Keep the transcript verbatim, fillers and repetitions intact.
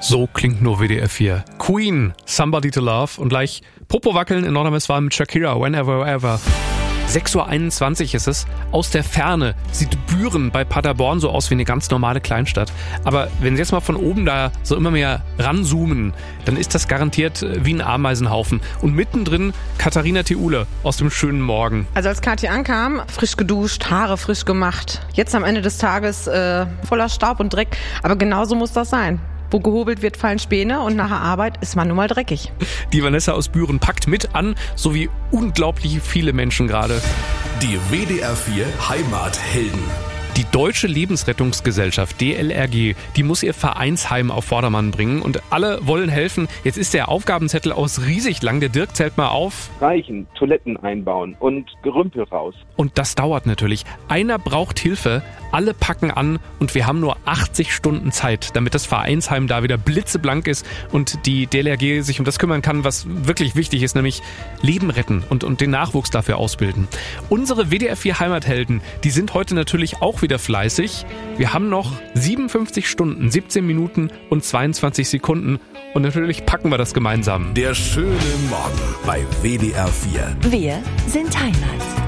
So klingt nur W D R vier. Queen, Somebody to Love und gleich Popo wackeln in Nordrhein-Westfalen mit Shakira, Whenever, Ever. sechs Uhr einundzwanzig ist es. Aus der Ferne sieht Büren bei Paderborn so aus wie eine ganz normale Kleinstadt. Aber wenn Sie jetzt mal von oben da so immer mehr ranzoomen, dann ist das garantiert wie ein Ameisenhaufen. Und mittendrin Katharina Theule aus dem schönen Morgen. Also als Kathi ankam, frisch geduscht, Haare frisch gemacht. Jetzt am Ende des Tages äh, voller Staub und Dreck. Aber genauso muss das sein. Wo gehobelt wird, fallen Späne und nach der Arbeit ist man nun mal dreckig. Die Vanessa aus Büren packt mit an, so wie unglaublich viele Menschen gerade. Die W D R vier Heimathelden. Die Deutsche Lebensrettungsgesellschaft, D L R G, die muss ihr Vereinsheim auf Vordermann bringen und alle wollen helfen. Jetzt ist der Aufgabenzettel aus riesig lang. Der Dirk zählt mal auf. Reichen, Toiletten einbauen und Gerümpel raus. Und das dauert natürlich. Einer braucht Hilfe, alle packen an und wir haben nur achtzig Stunden Zeit, damit das Vereinsheim da wieder blitzeblank ist und die D L R G sich um das kümmern kann, was wirklich wichtig ist, nämlich Leben retten und, und den Nachwuchs dafür ausbilden. Unsere W D R vier Heimathelden, die sind heute natürlich auch wieder fleißig. Wir haben noch siebenundfünfzig Stunden, siebzehn Minuten und zweiundzwanzig Sekunden und natürlich packen wir das gemeinsam. Der schöne Morgen bei W D R vier. Wir sind Heimat.